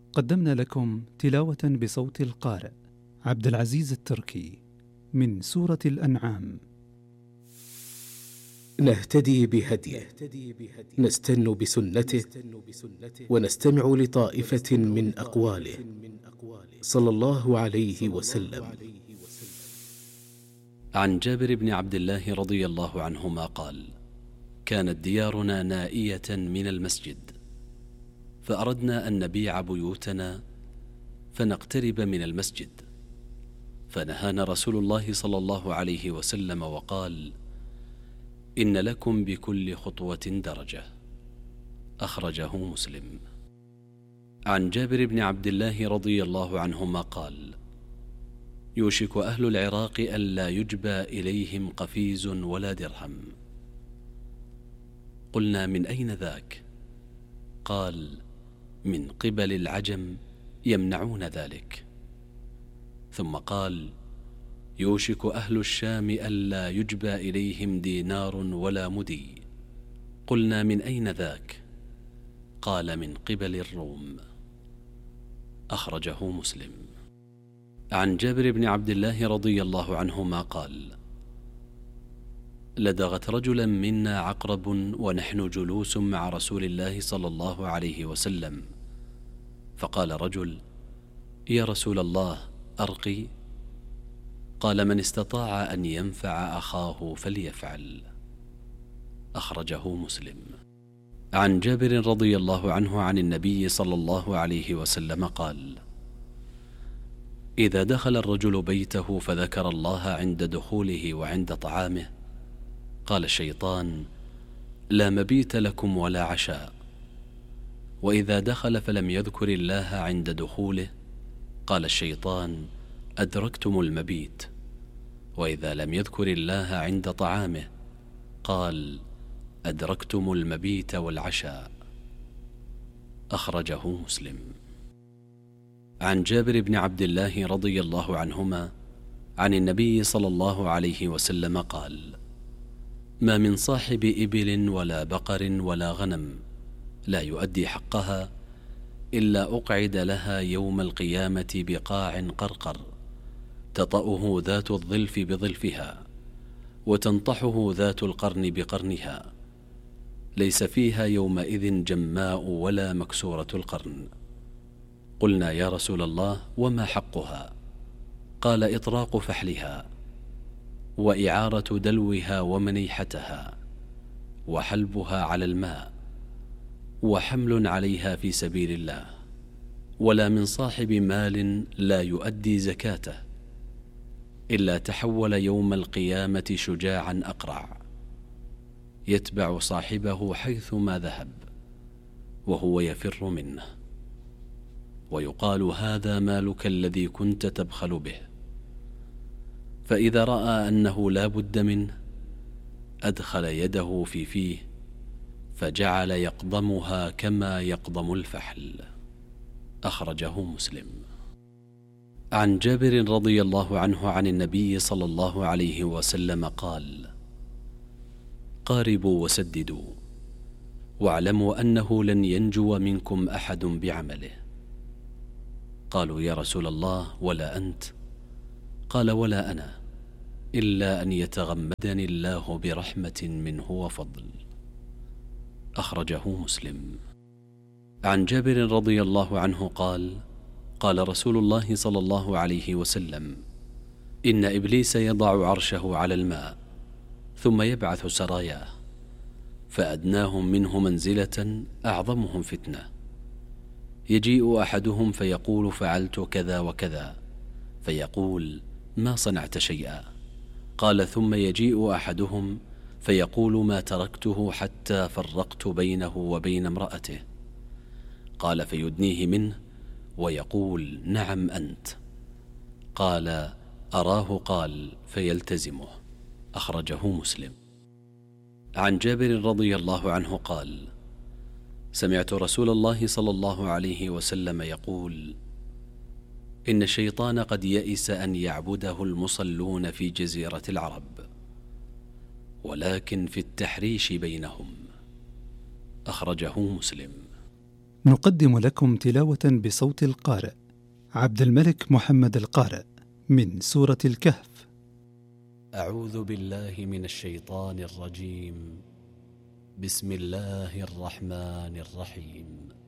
قدمنا لكم تلاوة بصوت القارئ عبد العزيز التركي من سورة الأنعام. نهتدي بهديه، نستن بسنته، ونستمع لطائفة من أقواله صلى الله عليه وسلم. عن جابر بن عبد الله رضي الله عنهما قال: كانت ديارنا نائية من المسجد، فأردنا أن نبيع بيوتنا فنقترب من المسجد، فنهانا رسول الله صلى الله عليه وسلم وقال: إن لكم بكل خطوة درجة. أخرجه مسلم. عن جابر بن عبد الله رضي الله عنهما قال: يوشك أهل العراق ألا يجبى إليهم قفيز ولا درهم. قلنا: من أين ذاك؟ قال: من قبل العجم يمنعون ذلك. ثم قال: يوشك أهل الشام ألا يجبى إليهم دينار ولا مدي. قلنا: من أين ذاك؟ قال: من قبل الروم. أخرجه مسلم. عن جابر بن عبد الله رضي الله عنهما قال: لدغت رجلا منا عقرب ونحن جلوس مع رسول الله صلى الله عليه وسلم، فقال رجل: يا رسول الله، أرقي؟ قال: من استطاع أن ينفع أخاه فليفعل. أخرجه مسلم. عن جابر رضي الله عنه عن النبي صلى الله عليه وسلم قال: إذا دخل الرجل بيته فذكر الله عند دخوله وعند طعامه، قال الشيطان: لا مبيت لكم ولا عشاء. وإذا دخل فلم يذكر الله عند دخوله، قال الشيطان: أدركتم المبيت. وإذا لم يذكر الله عند طعامه، قال: أدركتم المبيت والعشاء. أخرجه مسلم. عن جابر بن عبد الله رضي الله عنهما عن النبي صلى الله عليه وسلم قال: ما من صاحب إبل ولا بقر ولا غنم لا يؤدي حقها إلا أقعد لها يوم القيامة بقاع قرقر، تطأه ذات الظلف بظلفها، وتنطحه ذات القرن بقرنها، ليس فيها يومئذ جماء ولا مكسورة القرن. قلنا: يا رسول الله، وما حقها؟ قال: إطراق فحلها، وإعارة دلوها ومنيحتها، وحلبها على الماء، وحمل عليها في سبيل الله. ولا من صاحب مال لا يؤدي زكاته إلا تحول يوم القيامة شجاعا أقرع، يتبع صاحبه حيثما ذهب وهو يفر منه، ويقال: هذا مالك الذي كنت تبخل به. فإذا رأى أنه لا بد منه أدخل يده في فيه فجعل يقضمها كما يقضم الفحل. أخرجه مسلم. عن جابر رضي الله عنه عن النبي صلى الله عليه وسلم قال: قاربوا وسددوا، واعلموا أنه لن ينجو منكم أحد بعمله. قالوا: يا رسول الله، ولا أنت؟ قال: ولا أنا، إلا أن يتغمدني الله برحمة منه وفضل. أخرجه مسلم. عن جابر رضي الله عنه قال: قال رسول الله صلى الله عليه وسلم: إن إبليس يضع عرشه على الماء ثم يبعث سراياه، فأدناهم منه منزلة أعظمهم فتنة. يجيء أحدهم فيقول: فعلت كذا وكذا، فيقول: ما صنعت شيئا. قال: ثم يجيء أحدهم فيقول: ما تركته حتى فرقت بينه وبين امرأته. قال: فيدنيه منه ويقول: نعم أنت. قال: أراه قال، فيلتزمه. أخرجه مسلم. عن جابر رضي الله عنه قال: سمعت رسول الله صلى الله عليه وسلم يقول: إن الشيطان قد يئس أن يعبده المصلون في جزيرة العرب، ولكن في التحريش بينهم. أخرجه مسلم. نقدم لكم تلاوة بصوت القارئ عبد الملك محمد القارئ من سورة الكهف. أعوذ بالله من الشيطان الرجيم. بسم الله الرحمن الرحيم.